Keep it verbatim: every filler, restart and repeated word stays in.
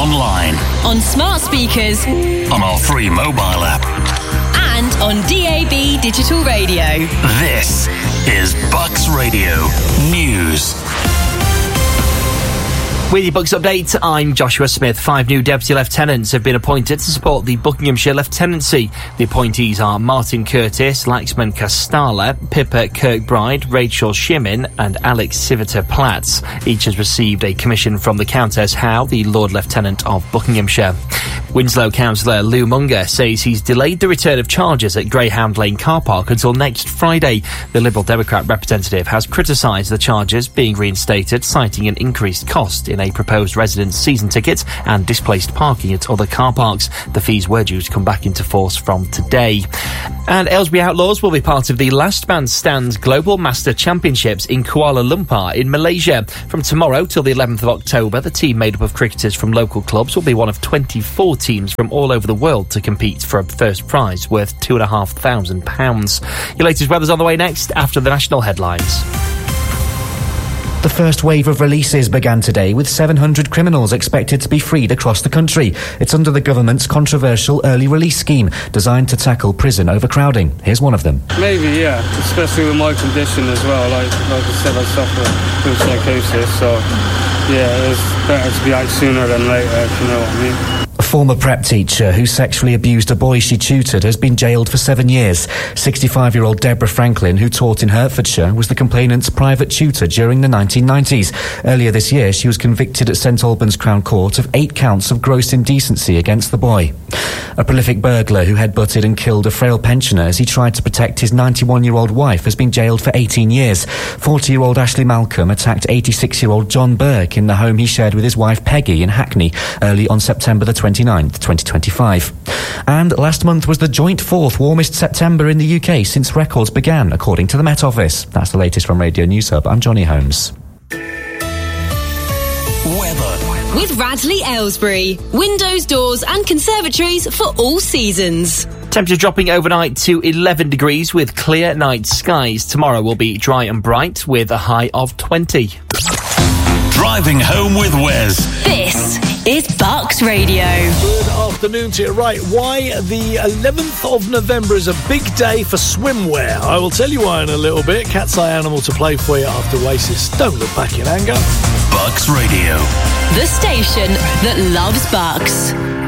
online, on smart speakers, on our free mobile app, and on D A B digital radio. This is Bucks Radio News. With your Bucks update, I'm Joshua Smith. Five new deputy lieutenants have been appointed to support the Buckinghamshire Lieutenancy. The appointees are Martin Curtis, Laxman Castala, Pippa Kirkbride, Rachel Shimin and Alex Siviter Platts. Each has received a commission from the Countess Howe, the Lord Lieutenant of Buckinghamshire. Winslow councillor Lou Munger says he's delayed the return of charges at Greyhound Lane car park until next Friday. The Liberal Democrat representative has criticised the charges being reinstated, citing an increased cost in a proposed residence season ticket and displaced parking at other car parks. The fees were due to come back into force from today. And Aylesbury Outlaws will be part of the Last Man Stands Global Master Championships in Kuala Lumpur in Malaysia. From tomorrow till the eleventh of October, the team made up of cricketers from local clubs will be one of twenty-four teams from all over the world to compete for a first prize worth two and a half thousand pounds. Your latest weather's on the way next after the national headlines. The first wave of releases began today, with seven hundred criminals expected to be freed across the country. It's under the government's controversial early release scheme, designed to tackle prison overcrowding. Here's one of them. Maybe, yeah, especially with my condition as well. Like, like I said, I suffer from psychosis, so yeah, it's better to be out sooner than later, if you know what I mean. A former prep teacher who sexually abused a boy she tutored has been jailed for seven years. sixty-five-year-old Deborah Franklin, who taught in Hertfordshire, was the complainant's private tutor during the nineteen nineties. Earlier this year, she was convicted at St Albans Crown Court of eight counts of gross indecency against the boy. A prolific burglar who headbutted and killed a frail pensioner as he tried to protect his ninety-one-year-old wife has been jailed for eighteen years. forty-year-old Ashley Malcolm attacked eighty-six-year-old John Burke in the home he shared with his wife Peggy in Hackney early on September the twenty-ninth, twenty twenty-five. And last month was the joint fourth warmest September in the U K since records began, according to the Met Office. That's the latest from Radio News Hub. I'm Johnny Holmes. Weather. With Radley Aylesbury. Windows, doors and conservatories for all seasons. Temperature dropping overnight to eleven degrees with clear night skies. Tomorrow will be dry and bright with a high of twenty. Driving home with Wes. This is Bucks Radio. Good afternoon to you. Right, why the eleventh of November is a big day for swimwear. I will tell you why in a little bit. Cat's eye animal to play for you after Oasis. Don't look back in anger. Bucks Radio. The station that loves Bucks.